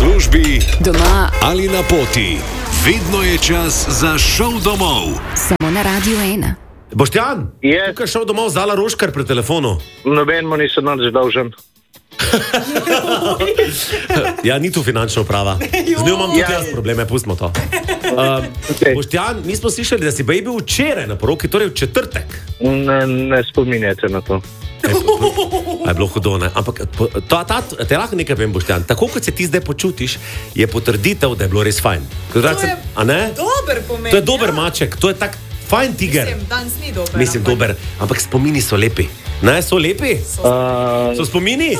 službi, doma ali na poti. Vedno je čas za šov domov. samo na Radiu 1. Boštjan, Je. tukaj šel domov Zala Roškar pri telefonu. Noben mu nisem nič dolžen. Ja, ni tu finančna uprava. Z njo imam tudi jaz probleme, pustimo to. Okay. Boštjan, mi smo slišali, da si baby včeraj na poroki, torej v četrtek. Ne spominjate na to. A je bilo hudo, ne? Ampak te lahko nekaj vem, Boštjan. Tako kot se ti zdaj počutiš, je potrditev, da je bilo res fajn. A ne? Dober pomen. To je dober maček, to je tak fajn tiger. Mislim, danes ni dober. Mislim, dober, ampak spomini so lepi. Ne, so lepi? So spomini?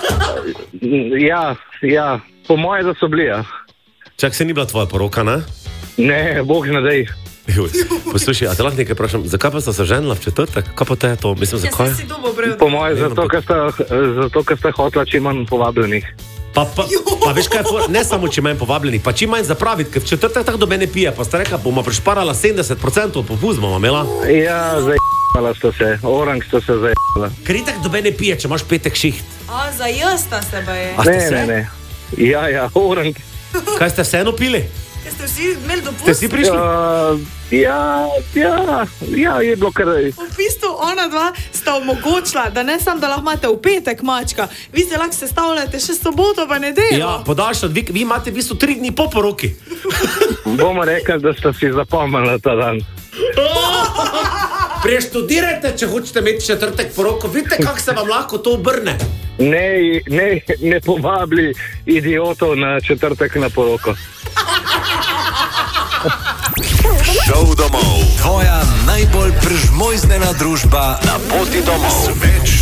Ja, po moje, da so bili, ja. Čak se ni bila tvoja poroka, ne? Ne, bog ne dej. Poslušaj, a te lahko nekaj vprašam, zakaj pa sta se ženila v četrtek? Kaj pa te je to? Mislim, zakaj? Jaz si dobo brel. Po moje, zato, ker sta hotla čim manj povabljenih. Pa veš kaj, ne samo čim manj povabljenih, pa čim manj zapraviti, ker v četrtek tako do mene pije, pa sta rekla, bomo prišparala 70% popust, bomo imela. Ja, zajela sta se, orang sta se zajela. Ker itak do mene pije, če imaš petek šiht. A, za jazda se baje. A ste se? Ne. Ja, orang. Kaj ste vseeno pili? Kaj ste vsi imeli dopust? Ste si prišli? Ja, je bilo kar. V bistvu ona dva sta omogočila, da ne samo, da lahko imate v petek mačka, vi se lahko sestavljate še soboto pa nedeljo. Ja, podaljšat, vi imate v bistvu 3 dni po poroki. Bomo rekli, da sta si zapomnila ta dan. Preštudirajte, če hočete imeti četrtek poroko, vidite, kako se vam lahko to obrne. Ne povabili idiotov na četrtek na poroko. Šov domov. Tvoja najbolj prežmojzdena družba na poti domov. Več